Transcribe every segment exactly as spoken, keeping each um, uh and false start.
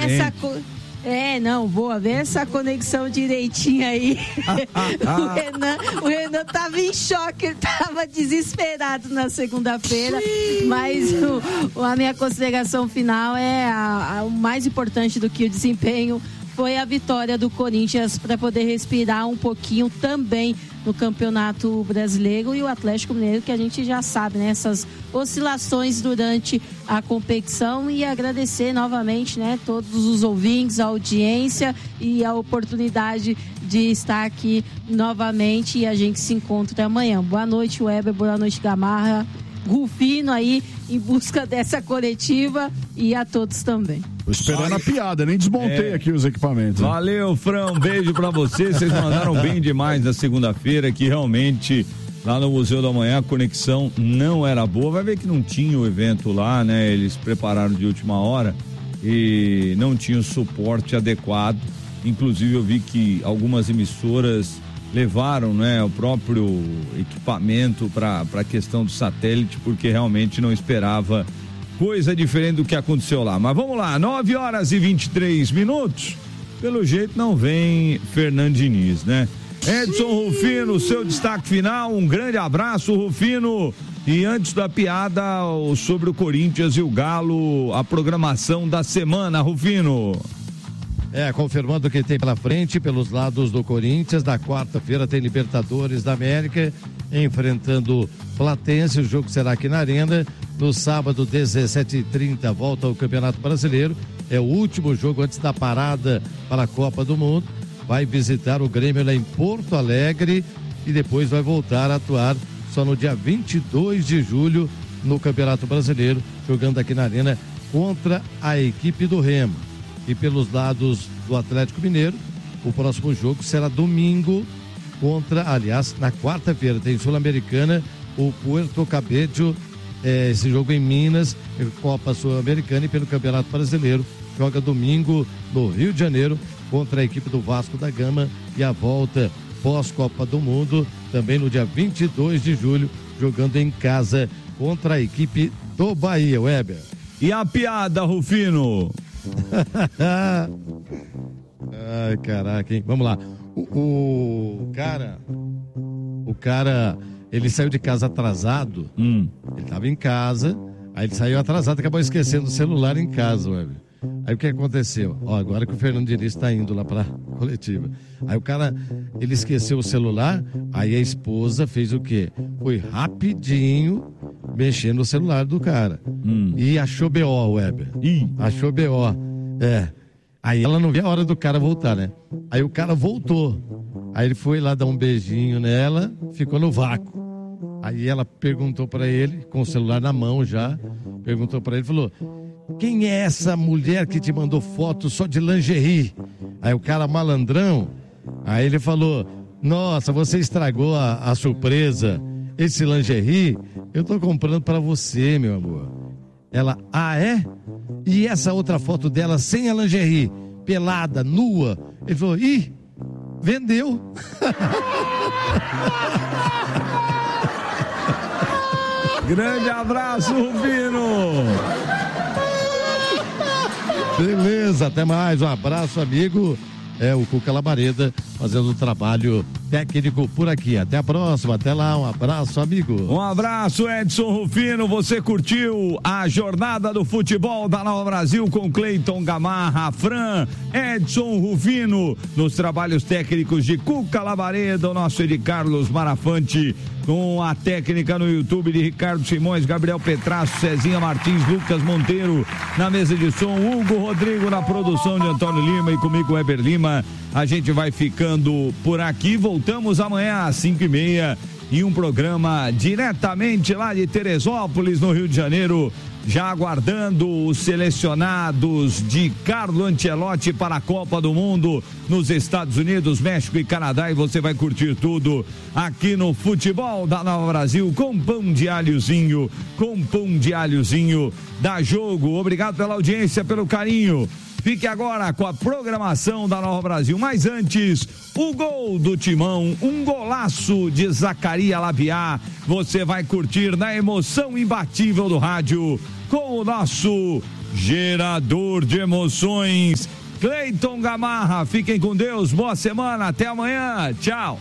essa co... É, não, boa, vê essa conexão direitinha aí. o, Renan, o Renan tava em choque, ele tava desesperado na segunda-feira, mas o, a minha consideração final é a, a, o mais importante do que o desempenho foi a vitória do Corinthians para poder respirar um pouquinho também no Campeonato Brasileiro, e o Atlético Mineiro, que a gente já sabe, né, essas oscilações durante a competição, e agradecer novamente, né, todos os ouvintes, a audiência e a oportunidade de estar aqui novamente, e a gente se encontra amanhã. Boa noite, Weber, boa noite, Gamarra, Rufino aí em busca dessa coletiva, e a todos também. Tô esperando a piada, nem desmontei é. aqui os equipamentos. Né? Valeu, Fran, um beijo pra vocês, vocês mandaram bem demais na segunda-feira, que realmente lá no Museu da Manhã a conexão não era boa, vai ver que não tinha o evento lá, né, eles prepararam de última hora e não tinha o suporte adequado, inclusive eu vi que algumas emissoras levaram, né, o próprio equipamento para a questão do satélite, porque realmente não esperava coisa diferente do que aconteceu lá. Mas vamos lá, nove horas e vinte e três minutos. Pelo jeito não vem Fernando Diniz, né? Edson Rufino, seu destaque final, um grande abraço, Rufino. E antes da piada sobre o Corinthians e o Galo, a programação da semana, Rufino. É, confirmando o que tem pela frente, pelos lados do Corinthians, na quarta-feira tem Libertadores da América, enfrentando Platense, o jogo será aqui na Arena. No sábado, dezessete e trinta, volta ao Campeonato Brasileiro, é o último jogo antes da parada para a Copa do Mundo. Vai visitar o Grêmio lá em Porto Alegre e depois vai voltar a atuar só no dia vinte e dois de julho no Campeonato Brasileiro, jogando aqui na Arena contra a equipe do Remo. E pelos lados do Atlético Mineiro, o próximo jogo será domingo contra, aliás, na quarta-feira tem Sul-Americana, o Puerto Cabello, é, esse jogo em Minas, Copa Sul-Americana, e pelo Campeonato Brasileiro, joga domingo no Rio de Janeiro contra a equipe do Vasco da Gama, e a volta pós-Copa do Mundo, também no dia vinte e dois de julho, jogando em casa contra a equipe do Bahia, Weber. E a piada, Rufino? Ai, caraca, hein? Vamos lá. O, o cara, o cara, ele saiu de casa atrasado. Hum. Ele tava em casa, aí ele saiu atrasado, acabou esquecendo o celular em casa, Weber. Aí o que aconteceu? Ó, agora que o Fernando Diniz está indo lá pra coletiva. Aí o cara, ele esqueceu o celular, aí a esposa fez o quê? Foi rapidinho mexer no celular do cara. Hum. E achou B O, Weber. Ih. Achou B O. É. Aí ela não via a hora do cara voltar, né? Aí o cara voltou. Aí ele foi lá dar um beijinho nela, ficou no vácuo. Aí ela perguntou pra ele, com o celular na mão já, perguntou pra ele, falou: quem é essa mulher que te mandou foto só de lingerie? Aí o cara malandrão, aí ele falou: nossa, você estragou a, a surpresa. Esse lingerie eu tô comprando pra você, meu amor. Ela: ah, é? E essa outra foto dela sem a lingerie, pelada, nua? Ele falou: ih, vendeu. Grande abraço, Rufino. Beleza, até mais, um abraço, amigo. É o Cuca Labareda fazendo um trabalho técnico por aqui. Até a próxima, até lá, um abraço, amigo. Um abraço, Edson Rufino. Você curtiu a jornada do futebol da Nova Brasil com Cleiton Gamarra, Fran, Edson Rufino, nos trabalhos técnicos de Cuca Labareda, o nosso Edi Carlos Marafante, com a técnica no YouTube de Ricardo Simões, Gabriel Petrasso, Cezinha Martins, Lucas Monteiro na mesa de som, Hugo Rodrigo na produção de Antônio Lima e comigo Weber Lima. A gente vai ficando por aqui, voltamos amanhã às cinco e meia em um programa diretamente lá de Teresópolis, no Rio de Janeiro, já aguardando os selecionados de Carlo Ancelotti para a Copa do Mundo nos Estados Unidos, México e Canadá, e você vai curtir tudo aqui no Futebol da Nova Brasil com pão de alhozinho, com pão de alhozinho da Jogo. Obrigado pela audiência, pelo carinho. Fique agora com a programação da Nova Brasil. Mas antes, o gol do Timão, um golaço de Zacarias Labiá. Você vai curtir na emoção imbatível do rádio com o nosso gerador de emoções. Cleiton Gamarra, fiquem com Deus, boa semana, até amanhã, tchau.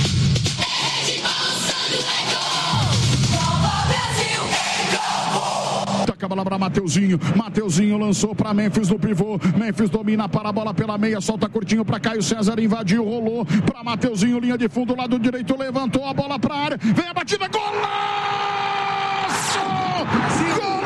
Toca a bola para Mateuzinho, Mateuzinho lançou para Memphis no pivô, Memphis domina para a bola pela meia, solta curtinho para Caio César, invadiu, rolou para Mateuzinho, linha de fundo, lado direito, levantou a bola para a área, vem a batida, golaço! Gol!